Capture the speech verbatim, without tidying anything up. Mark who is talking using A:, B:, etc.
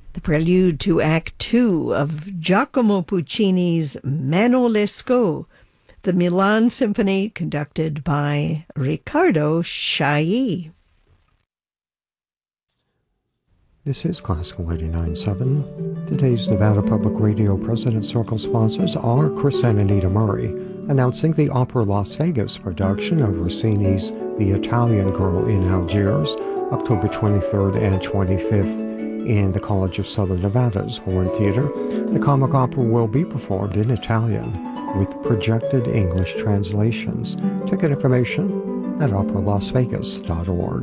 A: the prelude to Act Two of Giacomo Puccini's Mano Lescaut, the Milan Symphony conducted by Riccardo Chailly.
B: This is Classical eighty-nine point seven. Today's Nevada Public Radio President Circle sponsors are Chris and Anita Murray, announcing the Opera Las Vegas production of Rossini's The Italian Girl in Algiers, October twenty-third and twenty-fifth in the College of Southern Nevada's Horn Theater. The comic opera will be performed in Italian with projected English translations. Ticket information at opera las vegas dot org.